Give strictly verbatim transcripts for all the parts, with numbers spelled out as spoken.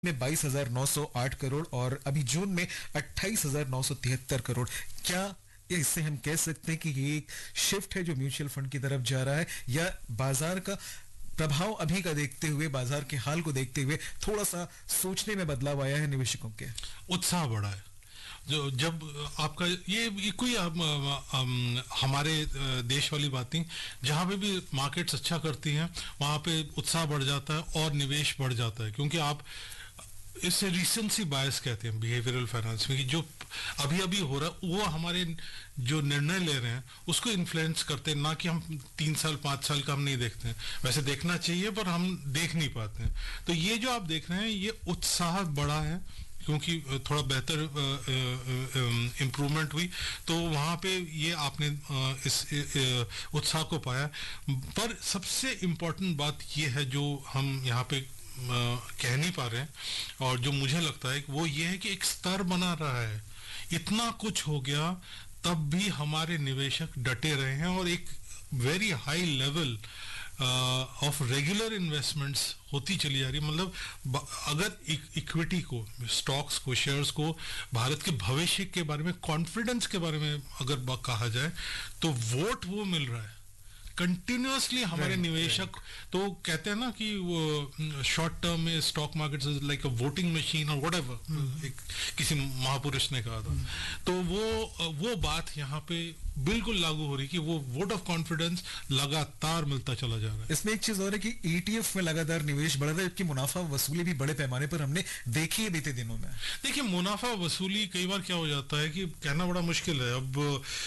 में बाईस हजार नौ सौ आठ करोड़ और अभी जून में अट्ठाईस हजार नौ सौ तिहत्तर करोड़। क्या इससे हम कह सकते हैं कि ये एक शिफ्ट है जो म्यूचुअल फंड की तरफ जा रहा है, या बाजार का प्रभाव अभी का देखते हुए, बाजार के हाल को देखते हुए थोड़ा सा सोचने में बदलाव आया है निवेशकों के? उत्साह बढ़ा है। जो जब आपका ये, ये कोई आम, आम, हमारे देश वाली बात नहीं, जहाँ पे भी मार्केट्स अच्छा करती हैं वहाँ पे उत्साह बढ़ जाता है और निवेश बढ़ जाता है, क्योंकि आप इससे रिसेंसी बायस कहते हैं बिहेवियरल फाइनेंस में, कि जो अभी अभी हो रहा है वो हमारे जो निर्णय ले रहे हैं उसको इन्फ्लुएंस करते हैं, ना कि हम तीन साल पाँच साल का हम नहीं देखते हैं। वैसे देखना चाहिए पर हम देख नहीं पाते हैं। तो ये जो आप देख रहे हैं ये उत्साह बढ़ा है, क्योंकि थोड़ा बेहतर इम्प्रूवमेंट हुई, तो वहाँ पे ये आपने इस उत्साह को पाया। पर सबसे इम्पोर्टेंट बात ये है जो हम यहाँ पे कह नहीं पा रहे हैं, और जो मुझे लगता है वो ये है कि एक स्तर बना रहा है। इतना कुछ हो गया तब भी हमारे निवेशक डटे रहे हैं और एक very high level of regular investments होती चली जा रही है। मतलब अगर इक्विटी को, स्टॉक्स को, शेयर्स को, भारत के भविष्य के बारे में, कॉन्फिडेंस के बारे में अगर कहा जाए तो वोट वो मिल रहा है कंटिन्यूअसली हमारे right, निवेशक right. तो कहते हैं ना कि वो शॉर्ट टर्म में stock market is like a voting machine और व्हाटएवर, एक किसी महापुरुष ने कहा था। hmm. तो वो वो बात यहाँ पे बिल्कुल लागू हो रही कि वो वोट ऑफ कॉन्फिडेंस लगातार मिलता चला जा रहा है। इसमें एक चीज और है कि ईटीएफ में लगातार निवेश बढ़ रहा है, जबकि मुनाफा वसूली भी बड़े पैमाने पर हमने देखी है बीते दिनों में। देखिए, मुनाफा वसूली कई बार क्या हो जाता है कि कहना बड़ा मुश्किल है। अब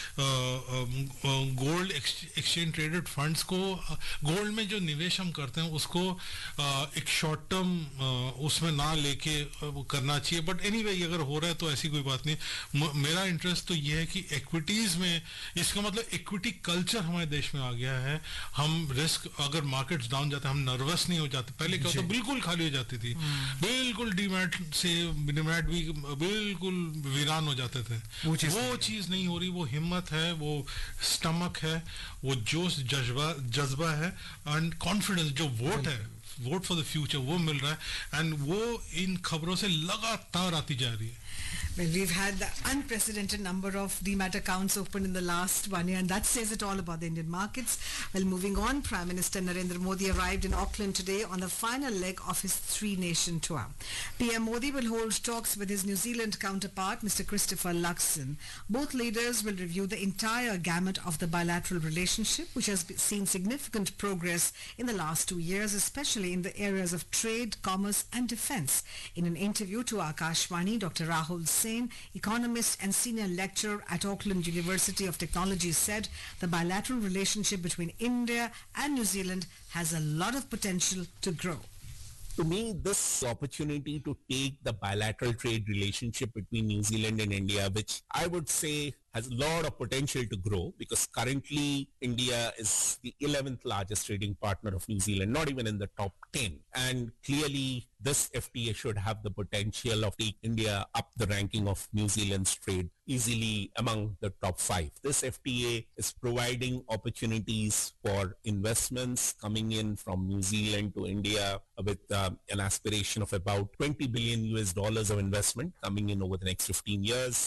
गोल्ड एक्सचेंज ट्रेडेड फंड्स को, गोल्ड में जो निवेश हम करते हैं उसको एक शॉर्ट टर्म उसमें ना लेके करना चाहिए। बट एनीवे अगर हो रहा है तो ऐसी कोई बात नहीं। मेरा इंटरेस्ट तो ये है कि इक्विटीज में, इसका मतलब इक्विटी कल्चर हमारे देश में आ गया है। हम रिस्क, अगर मार्केट्स डाउन जाते हैं हम नर्वस नहीं हो जाते। पहले क्या होता, बिल्कुल खाली हो जाती थी, बिल्कुल डीमैट से डीमैट भी बिल्कुल वीरान हो जाते थे। वो चीज नहीं हो रही। वो हिम्मत है, वो स्टमक है, वो जोश जज्बा जज्बा है एंड कॉन्फिडेंस, जो वोट है, वोट फॉर द फ्यूचर, वो मिल रहा है। एंड वो इन खबरों से लगातार आती जा रही है। Well, we've had the unprecedented number of demat accounts opened in the last one year, and that says it all about the Indian markets. Well, moving on, Prime Minister Narendra Modi arrived in Auckland today on the final leg of his three-nation tour. P M Modi will hold talks with his New Zealand counterpart, Mister Christopher Luxon. Both leaders will review the entire gamut of the bilateral relationship, which has seen significant progress in the last two years, especially in the areas of trade, commerce, and defense. In an interview to Akashvani, Doctor Rahul Sen, economist and senior lecturer at Auckland University of Technology, said the bilateral relationship between India and New Zealand has a lot of potential to grow. To me, this opportunity to take the bilateral trade relationship between New Zealand and India, which I would say has a lot of potential to grow, because currently India is the eleventh largest trading partner of New Zealand, not even in the top ten. And clearly this F T A should have the potential of taking India up the ranking of New Zealand's trade easily among the top five. This F T A is providing opportunities for investments coming in from New Zealand to India with uh, an aspiration of about twenty billion U S dollars of investment coming in over the next fifteen years.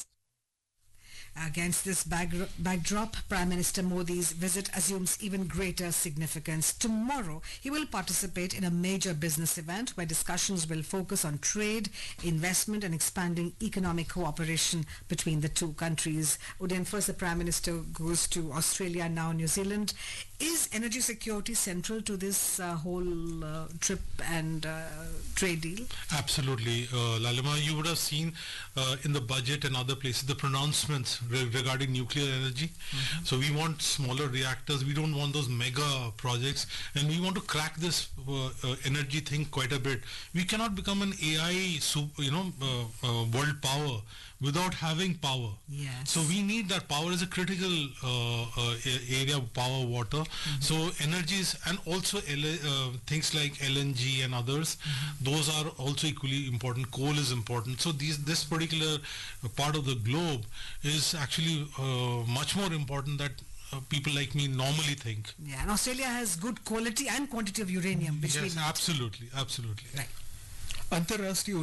Against this backdrop, Prime Minister Modi's visit assumes even greater significance. Tomorrow, he will participate in a major business event where discussions will focus on trade, investment, and expanding economic cooperation between the two countries. Udain, first the Prime Minister goes to Australia and now New Zealand. Is energy security central to this uh, whole uh, trip and uh, trade deal? Absolutely. Uh, Lalima, you would have seen uh, in the budget and other places the pronouncements re- regarding nuclear energy. Mm-hmm. So we want smaller reactors. We don't want those mega projects. And we want to crack this uh, uh, energy thing quite a bit. We cannot become an A I, super, you know, uh, uh, world power without having power. Yes. So we need that power as a critical uh, uh, area of power, water. Mm-hmm. So energies, and also uh, things like L N G and others, mm-hmm. those are also equally important. Coal is important. So these this particular part of the globe is actually uh, much more important that uh, people like me normally think. Yeah, and Australia has good quality and quantity of uranium. Which yes, absolutely, absolutely. Right. अंतर्राष्ट्रीय